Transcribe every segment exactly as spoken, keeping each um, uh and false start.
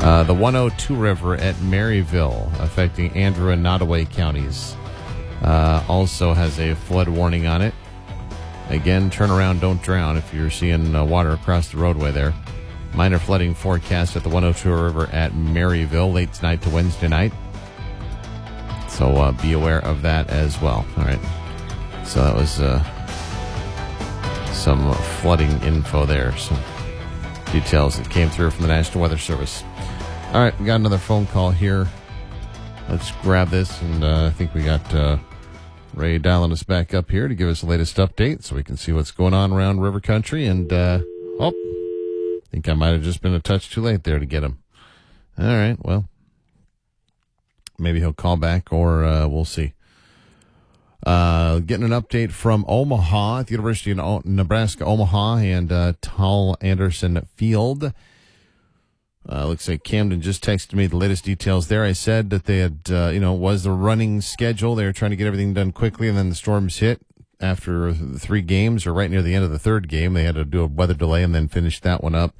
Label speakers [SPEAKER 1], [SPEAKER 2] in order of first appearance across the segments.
[SPEAKER 1] Uh, the one oh two River at Maryville, affecting Andrew and Nottoway counties, uh, also has a flood warning on it. Again, turn around, don't drown if you're seeing uh, water across the roadway there. Minor flooding forecast at the one oh two River at Maryville, late tonight to Wednesday night. So uh, be aware of that as well. All right. So that was uh, some flooding info there. Some details that came through from the National Weather Service. All right, we got another phone call here. Let's grab this, and uh, I think we got uh, Ray dialing us back up here to give us the latest update so we can see what's going on around River Country. And, uh, oh, I think I might have just been a touch too late there to get him. All right, well, maybe he'll call back, or uh, we'll see. Uh, getting an update from Omaha at the University of Nebraska, Omaha, and uh, Tal Anderson Field. Uh, looks like Camden just texted me the latest details there. I said that they had, uh, you know, was the running schedule. They were trying to get everything done quickly, and then the storms hit after the three games, or right near the end of the third game. They had to do a weather delay and then finish that one up.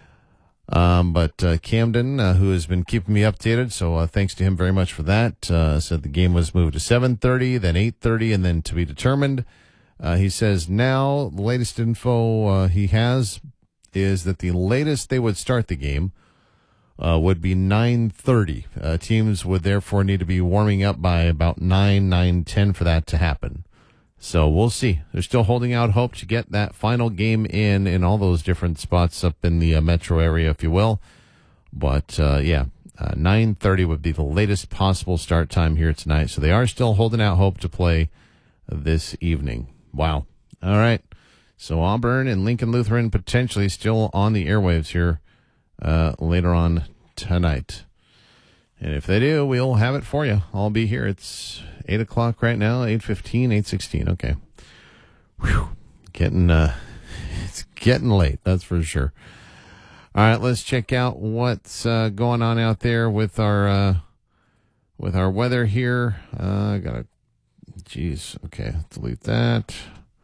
[SPEAKER 1] Um, but uh, Camden, uh, who has been keeping me updated, so uh, thanks to him very much for that, uh, said the game was moved to seven thirty, then eight thirty, and then to be determined. Uh, he says now the latest info uh, he has is that the latest they would start the game Uh, would be nine thirty. Uh, teams would therefore need to be warming up by about nine, nine ten for that to happen. So we'll see. They're still holding out hope to get that final game in in all those different spots up in the uh, metro area, if you will. But, uh, yeah, uh, nine thirty would be the latest possible start time here tonight. So they are still holding out hope to play this evening. Wow. All right. So Auburn and Lincoln Lutheran potentially still on the airwaves here Uh, later on tonight. And if they do, we'll have it for you. I'll be here. It's eight o'clock right now, eight fifteen, eight sixteen. Okay. Whew. Getting, uh, it's getting late, that's for sure. All right, let's check out what's uh, going on out there with our, uh, with our weather here. Uh, I gotta, geez, okay, delete that.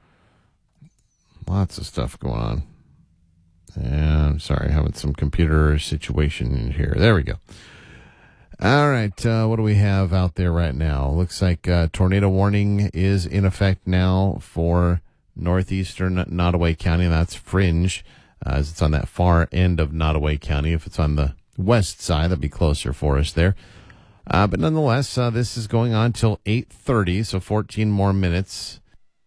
[SPEAKER 1] Lots of stuff going on. And I'm sorry, having some computer situation in here. There we go. All right, uh, what do we have out there right now? Looks like uh, tornado warning is in effect now for northeastern Nottoway County. That's fringe, uh, as it's on that far end of Nottoway County. If it's on the west side, that'd be closer for us there. Uh, but nonetheless, uh, this is going on till eight thirty, so fourteen more minutes.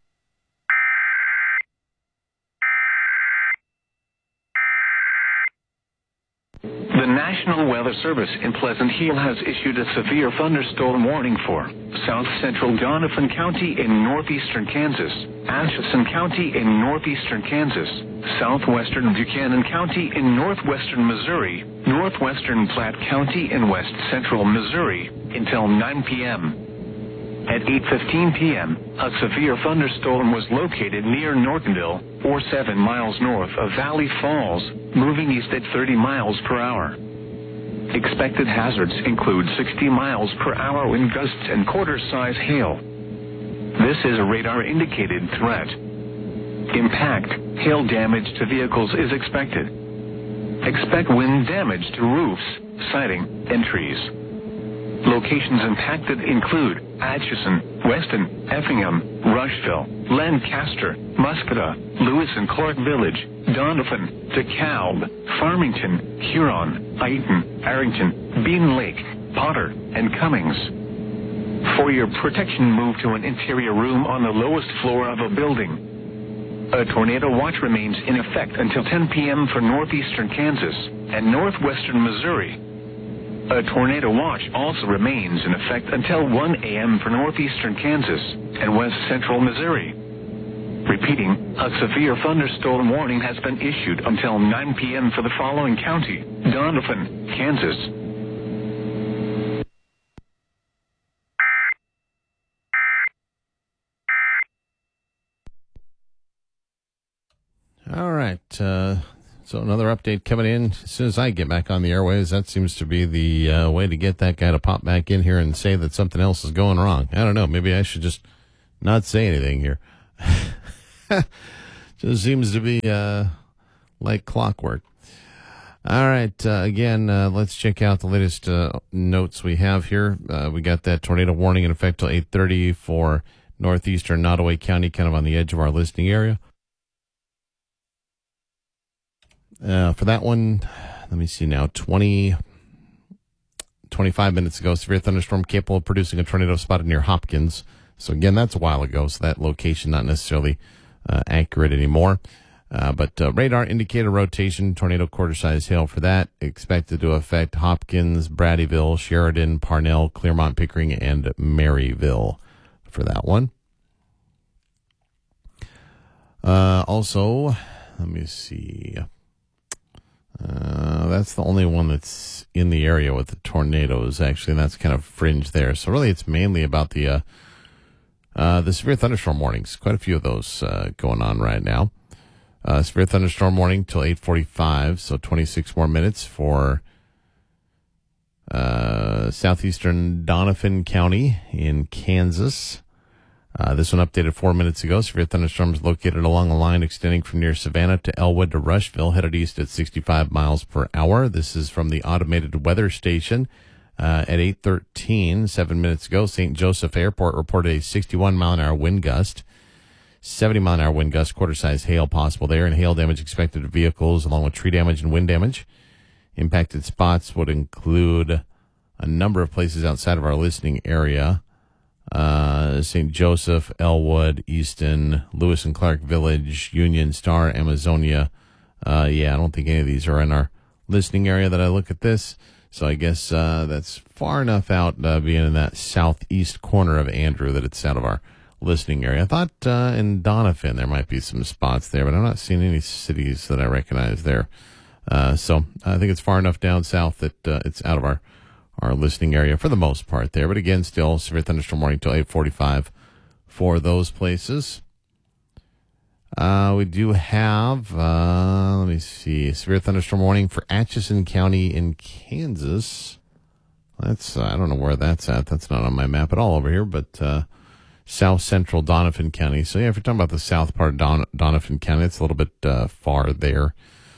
[SPEAKER 2] The National Weather Service in Pleasant Hill has issued a severe thunderstorm warning for south central Doniphan County in northeastern Kansas, Atchison County in northeastern Kansas, southwestern Buchanan County in northwestern Missouri, northwestern Platte County in west central Missouri until nine p.m. At eight fifteen p.m., a severe thunderstorm was located near Nortonville, or seven miles north of Valley Falls, moving east at thirty miles per hour. Expected hazards include sixty miles per hour wind gusts and quarter-size hail. This is a radar-indicated threat. Impact, hail damage to vehicles is expected. Expect wind damage to roofs, siding, and trees. Locations impacted include Atchison, Weston, Effingham, Rushville, Lancaster, Muscata, Lewis and Clark Village, Doniphan, DeKalb, Farmington, Huron, Ayton, Arrington, Bean Lake, Potter, and Cummings. For your protection, move to an interior room on the lowest floor of a building. A tornado watch remains in effect until ten p.m. for northeastern Kansas and northwestern Missouri. A tornado watch also remains in effect until one a.m. for northeastern Kansas and west central Missouri. Repeating, a severe thunderstorm warning has been issued until nine p.m. for the following county: Doniphan, Kansas.
[SPEAKER 1] All right, uh... So another update coming in as soon as I get back on the airways. That seems to be the uh, way to get that guy to pop back in here and say that something else is going wrong. I don't know. Maybe I should just not say anything here. Just seems to be uh, like clockwork. All right. Uh, again, uh, let's check out the latest uh, notes we have here. Uh, we got that tornado warning in effect till eight thirty for northeastern Nottoway County, kind of on the edge of our listening area. Uh, for that one, let me see now, twenty, twenty-five minutes ago, severe thunderstorm capable of producing a tornado spotted near Hopkins. So again, that's a while ago, so that location not necessarily uh, accurate anymore. Uh, but uh, radar indicator rotation, tornado quarter-size hail for that, expected to affect Hopkins, Bradyville, Sheridan, Parnell, Clearmont, Pickering, and Maryville for that one. Uh, also, let me see. Uh, that's the only one that's in the area with the tornadoes, actually, and that's kind of fringe there. So really, it's mainly about the uh, uh, the severe thunderstorm warnings. Quite a few of those uh, going on right now. Uh, severe thunderstorm warning till eight forty-five, so twenty-six more minutes for uh, southeastern Donovan County in Kansas. Uh, this one updated four minutes ago. Severe thunderstorms located along a line extending from near Savannah to Elwood to Rushville, headed east at sixty-five miles per hour. This is from the automated weather station uh, at eight thirteen, seven minutes ago. Saint Joseph Airport reported a sixty-one mile an hour wind gust, seventy mile an hour wind gust, quarter-size hail possible there, and hail damage expected to vehicles along with tree damage and wind damage. Impacted spots would include a number of places outside of our listening area. Uh, Saint Joseph, Elwood, Easton, Lewis and Clark Village, Union, Star, Amazonia. Uh, yeah, I don't think any of these are in our listening area that I look at this. So I guess uh, that's far enough out, uh, being in that southeast corner of Andrew, that it's out of our listening area. I thought uh, in Donovan there might be some spots there, but I'm not seeing any cities that I recognize there. Uh, so I think it's far enough down south that uh, it's out of our our listening area for the most part there. But again, still severe thunderstorm warning till eight forty-five for those places. Uh, we do have, uh, let me see, severe thunderstorm warning for Atchison County in Kansas. That's, uh, I don't know where that's at. That's not on my map at all over here, but uh, south central Donovan County. So yeah, if you're talking about the south part of Don- Donovan County, it's a little bit uh, far there.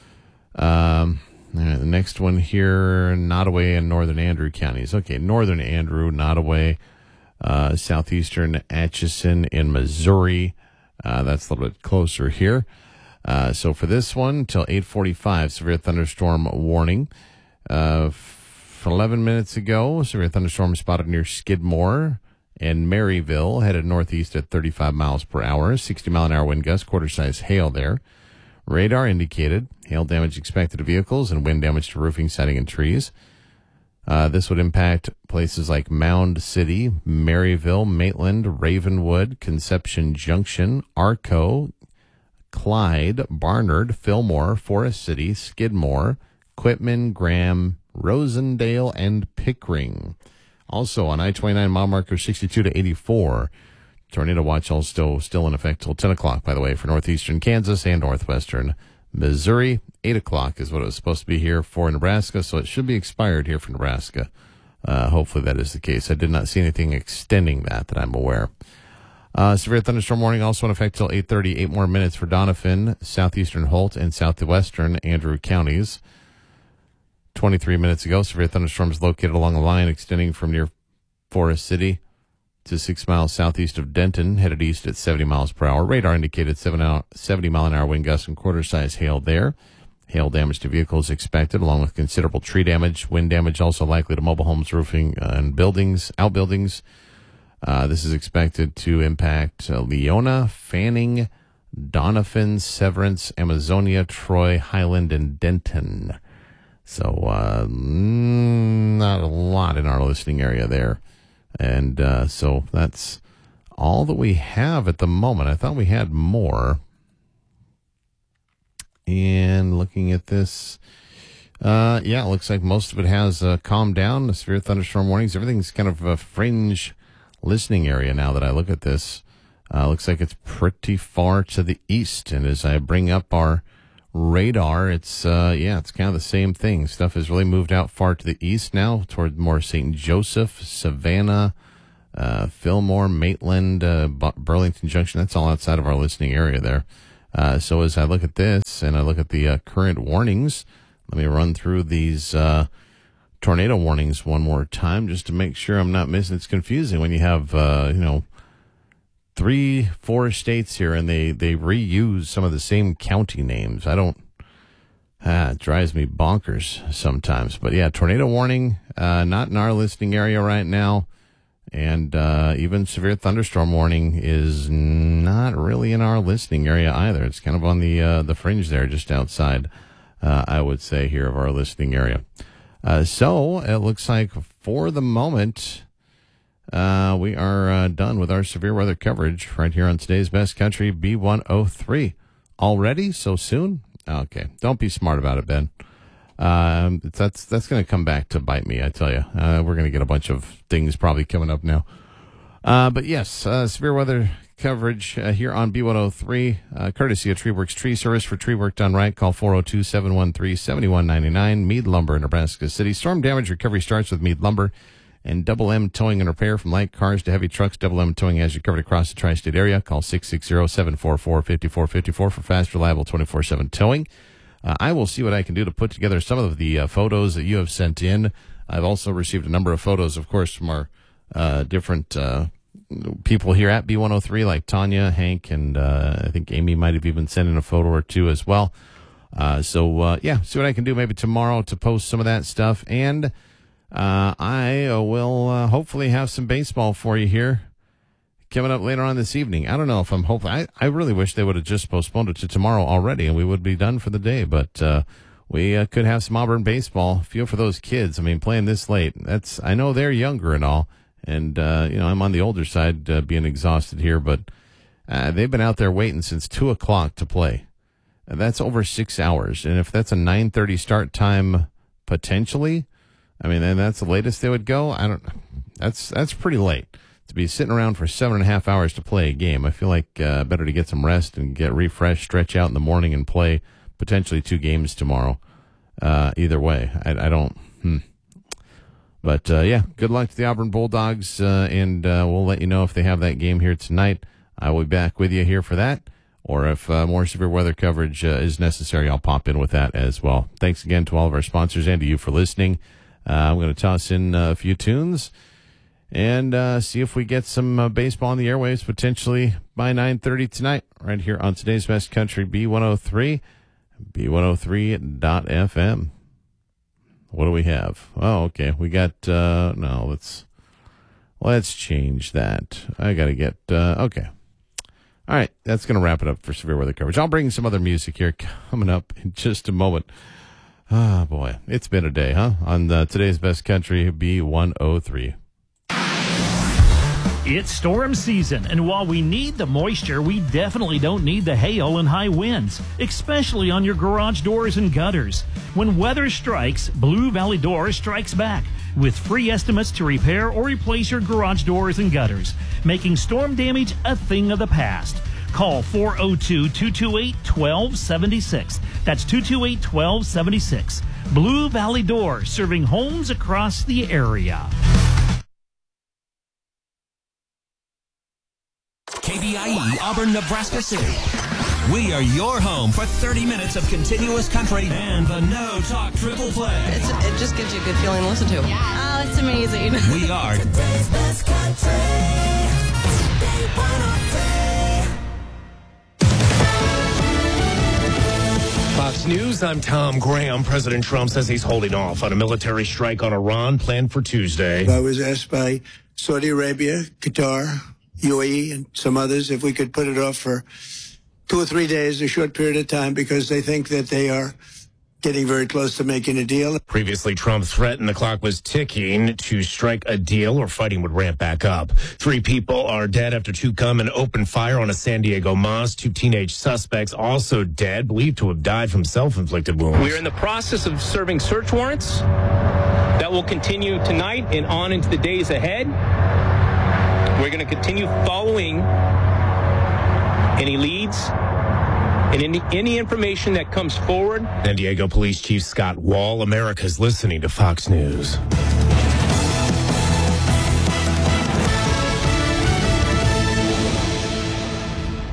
[SPEAKER 1] Um, All right, the next one here, Nottoway and northern Andrew counties. Okay, northern Andrew, Nottoway, uh, southeastern Atchison in Missouri. Uh, that's a little bit closer here. Uh, so for this one, till eight forty-five, severe thunderstorm warning. Uh, f- eleven minutes ago, severe thunderstorm spotted near Skidmore and Maryville, headed northeast at thirty-five miles per hour, sixty mile an hour wind gust, quarter-size hail there. Radar indicated hail damage expected to vehicles and wind damage to roofing, siding, and trees. Uh, this would impact places like Mound City, Maryville, Maitland, Ravenwood, Conception Junction, Arco, Clyde, Barnard, Fillmore, Forest City, Skidmore, Quitman, Graham, Rosendale, and Pickering. Also on I twenty-nine mile marker sixty-two to eighty-four. Tornado watch also still in effect till ten o'clock, by the way, for northeastern Kansas and northwestern Missouri. eight o'clock is what it was supposed to be here for Nebraska, so it should be expired here for Nebraska. Uh, hopefully that is the case. I did not see anything extending that that I'm aware. Uh, severe thunderstorm warning also in effect till eight thirty, eight more minutes for Donovan, southeastern Holt, and southwestern Andrew counties. twenty-three minutes ago, severe thunderstorms located along a line extending from near Forest City to six miles southeast of Denton, headed east at seventy miles per hour. Radar indicated seventy mile an hour wind gusts and quarter-size hail there. Hail damage to vehicles expected, along with considerable tree damage. Wind damage also likely to mobile homes, roofing, uh, and buildings, outbuildings. Uh, this is expected to impact uh, Leona, Fanning, Donovan, Severance, Amazonia, Troy, Highland, and Denton. So uh, not a lot in our listening area there. And uh, so that's all that we have at the moment. I thought we had more. And looking at this, uh, yeah, it looks like most of it has uh, calmed down. The severe thunderstorm warnings, everything's kind of a fringe listening area now that I look at this. Uh, looks like it's pretty far to the east. And as I bring up our radar, it's, uh, yeah, it's kind of the same thing. Stuff has really moved out far to the east now toward more Saint Joseph, Savannah, uh, Fillmore, Maitland, uh, Burlington Junction. That's all outside of our listening area there. Uh, so as I look at this and I look at the uh, current warnings, Let me run through these uh, tornado warnings one more time just to make sure I'm not missing. It's confusing when you have, uh, you know, three, four states here, and they, they reuse some of the same county names. I don't, ah, it drives me bonkers sometimes. But yeah, tornado warning, uh, not in our listening area right now. And uh, even severe thunderstorm warning is not really in our listening area either. It's kind of on the uh, the fringe there, just outside, uh, I would say, here of our listening area. Uh, so it looks like for the moment, Uh, we are uh, done with our severe weather coverage right here on today's Best Country B one oh three. Already? So soon? Okay. Don't be smart about it, Ben. Um, that's that's going to come back to bite me, I tell you. Uh, we're going to get a bunch of things probably coming up now. Uh, but yes, uh, severe weather coverage uh, here on B one oh three, uh, courtesy of TreeWorks Tree Service. For tree work done right, call four oh two, seven one three, seven one nine nine. Mead Lumber in Nebraska City. Storm damage recovery starts with Mead Lumber. And Double M Towing and Repair, from light cars to heavy trucks. Double M Towing has you covered across the tri-state area. Call six six zero, seven four four, five four five four for fast, reliable twenty-four seven towing. Uh, I will see what I can do to put together some of the uh, photos that you have sent in. I've also received a number of photos, of course, from our uh, different uh, people here at B one oh three, like Tanya, Hank, and uh, I think Amy might have even sent in a photo or two as well. Uh, so, uh, yeah, see what I can do maybe tomorrow to post some of that stuff. And Uh, I uh, will uh, hopefully have some baseball for you here coming up later on this evening. I don't know if I'm hoping. I, I really wish they would have just postponed it to tomorrow already, and we would be done for the day. But uh, we uh, could have some Auburn baseball. Feel for those kids. I mean, playing this late. That's I know they're younger and all, and uh, you know I'm on the older side, uh, being exhausted here. But uh, they've been out there waiting since two o'clock to play. And that's over six hours, and if that's a nine thirty start time potentially. I mean, and that's the latest they would go. I don't. That's that's pretty late to be sitting around for seven and a half hours to play a game. I feel like uh, better to get some rest and get refreshed, stretch out in the morning, and play potentially two games tomorrow. Uh, either way, I, I don't. Hmm. But uh, yeah, good luck to the Auburn Bulldogs, uh, and uh, we'll let you know if they have that game here tonight. I will be back with you here for that. Or if uh, more severe weather coverage uh, is necessary, I'll pop in with that as well. Thanks again to all of our sponsors and to you for listening. Uh, I'm going to toss in uh, a few tunes and uh, see if we get some uh, baseball on the airwaves potentially by nine thirty tonight, right here on today's Best Country B one oh three, B one oh three dot F M. What do we have? Oh, okay. We got, uh, no, let's, let's change that. I got to get, uh, okay. All right. That's going to wrap it up for severe weather coverage. I'll bring some other music here coming up in just a moment. Oh, boy. It's been a day, huh? On uh, today's Best Country B one oh three.
[SPEAKER 3] It's storm season, and while we need the moisture, we definitely don't need the hail and high winds, especially on your garage doors and gutters. When weather strikes, Blue Valley Doors strikes back with free estimates to repair or replace your garage doors and gutters, making storm damage a thing of the past. Call four oh two, two two eight, one two seven six. That's two two eight, one two seven six. Blue Valley Doors, serving homes across the area.
[SPEAKER 4] K B I E, Auburn, Nebraska City. We are your home for thirty minutes of continuous country and the No Talk Triple Play.
[SPEAKER 5] It's, it just gives you a good feeling to listen to.
[SPEAKER 6] Yeah. Oh, it's amazing.
[SPEAKER 4] We are
[SPEAKER 7] today's Best Country. B one oh three.
[SPEAKER 8] Fox News, I'm Tom Graham. President Trump says he's holding off on a military strike on Iran planned for Tuesday.
[SPEAKER 9] I was asked by Saudi Arabia, Qatar, U A E, and some others if we could put it off for two or three days, a short period of time, because they think that they are getting very close to making a deal.
[SPEAKER 8] Previously, Trump threatened the clock was ticking to strike a deal or fighting would ramp back up. Three people are dead after two gunmen opened fire on a San Diego mosque. Two teenage suspects also dead, believed to have died from self-inflicted wounds.
[SPEAKER 10] We are in the process of serving search warrants that will continue tonight and on into the days ahead. We're going to continue following any leads and any, any information that comes forward.
[SPEAKER 8] San Diego Police Chief Scott Wall, America's listening to Fox News.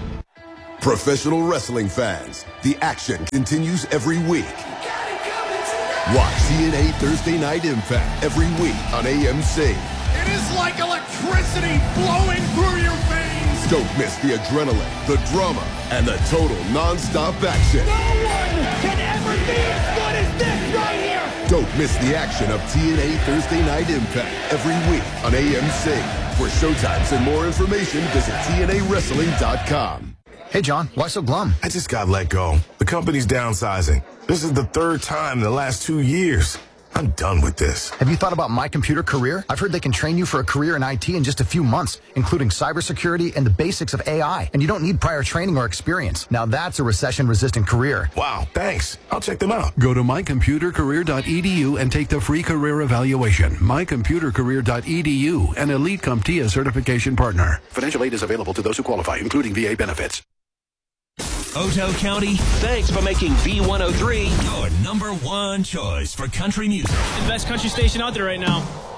[SPEAKER 11] Professional wrestling fans, the action continues every week.
[SPEAKER 6] Watch T N A Thursday Night Impact every week on A M C.
[SPEAKER 11] It is like electricity flowing through your veins.
[SPEAKER 6] Don't miss the adrenaline, the drama, and the total non-stop action.
[SPEAKER 11] No one can ever be as good as this right here.
[SPEAKER 6] Don't miss the action of T N A Thursday Night Impact every week on A M C. For showtimes and more information, visit T N A wrestling dot com.
[SPEAKER 12] Hey, John, why so glum?
[SPEAKER 13] I just got let go. The company's downsizing. This is the third time in the last two years. I'm done with this.
[SPEAKER 12] Have you thought about My Computer Career? I've heard they can train you for a career in I T in just a few months, including cybersecurity and the basics of A I. And you don't need prior training or experience. Now that's a recession-resistant career.
[SPEAKER 13] Wow, thanks. I'll check them out.
[SPEAKER 14] Go to my computer career dot e d u and take the free career evaluation. my computer career dot e d u, an Elite CompTIA certification partner. Financial aid is available to those who qualify, including V A benefits.
[SPEAKER 4] Otoe County, thanks for making B one oh three your number one choice for country music.
[SPEAKER 15] The best country station out there right now.